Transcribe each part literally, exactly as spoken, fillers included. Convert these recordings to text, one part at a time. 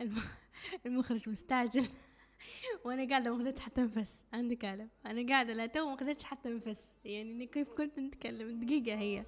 الم- المخرج مستعجل وانا قاعده ما قدرتش حتى انفس. عندك علم انا قاعده لا تو ما قدرتش حتى انفس، يعني إني كيف كنت نتكلم دقيقه هي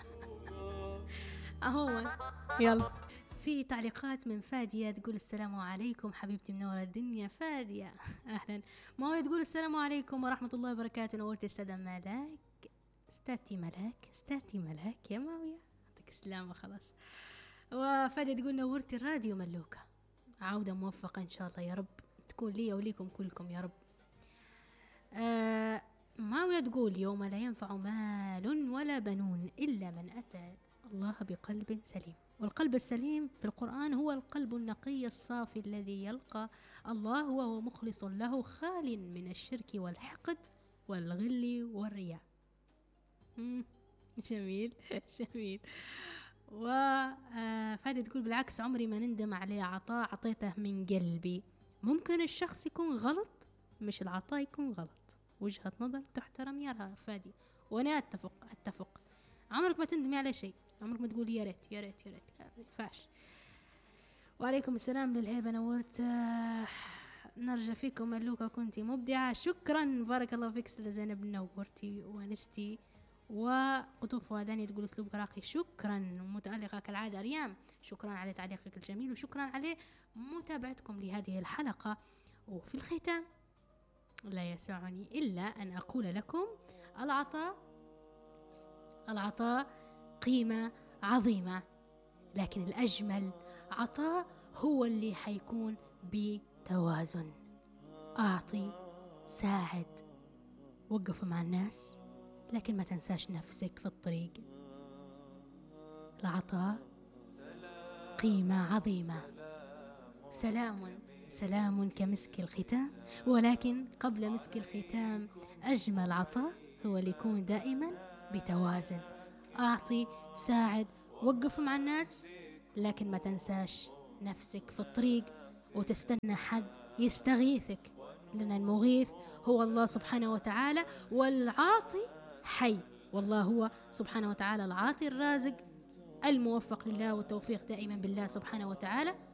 اهو. يلا، في تعليقات من فادية تقول السلام عليكم حبيبتي منورة الدنيا فادية. أهلا. ماوية تقول السلام عليكم ورحمة الله وبركاته، نورتي استاذ ملاك. استاذتي ملاك استاذتي ملاك يا ماوية، يعطيك السلامة خلاص. وفادية تقول نورتي الراديو ملوكة، عودة موفقة إن شاء الله يا رب تكون لي وليكم كلكم يا رب. آه ماوية تقول يوم لا ينفع مال ولا بنون إلا من أتى الله بقلب سليم. والقلب السليم في القرآن هو القلب النقي الصافي الذي يلقى الله وهو مخلص له خال من الشرك والحقد والغل والرياء. جميل جميل. وفادي تقول بالعكس عمري ما نندم عليه عطاء عطيته من قلبي. ممكن الشخص يكون غلط مش العطاء يكون غلط، وجهة نظر تحترم يا فادي، وانا اتفق اتفق عمرك ما تندمي على شيء، عمرك ما تقول يا ريت يا ريت يا ريت، لا ما ينفعش. وعليكم السلام للهيبة نورت. نرجع فيكم ملوكة كنتي مبدعة، شكرا بارك الله فيك استاذة زينب نورتي ونستي. وقطوف واداني تقول اسلوبك راقي، شكرا. متألقة كالعادة ريام، شكرا على تعليقك الجميل وشكرا على متابعتكم لهذه الحلقة. وفي الختام لا يسعني إلا أن أقول لكم العطاء العطاء قيمة عظيمة، لكن الأجمل عطاء هو اللي حيكون بتوازن. أعطي، ساعد، وقف مع الناس، لكن ما تنساش نفسك في الطريق. العطاء قيمة عظيمة. سلام سلام كمسك الختام، ولكن قبل مسك الختام أجمل عطاء هو اللي يكون دائما بتوازن. أعطي، ساعد، وقف مع الناس، لكن ما تنساش نفسك في الطريق وتستنى حد يستغيثك، لأن المغيث هو الله سبحانه وتعالى، والعاطي حي، والله هو سبحانه وتعالى العاطي الرازق الموفق لله، والتوفيق دائما بالله سبحانه وتعالى.